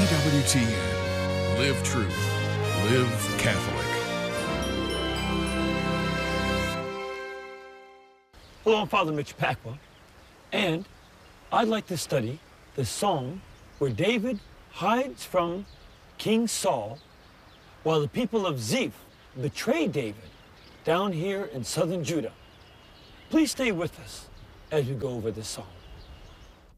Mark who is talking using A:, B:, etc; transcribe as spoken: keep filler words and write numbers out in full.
A: W T N. Live truth. Live Catholic.
B: Hello, I'm Father Mitch Pacwa, and I'd like to study the psalm where David hides from King Saul while the people of Ziph betray David down here in southern Judah. Please stay with us as we go over this psalm.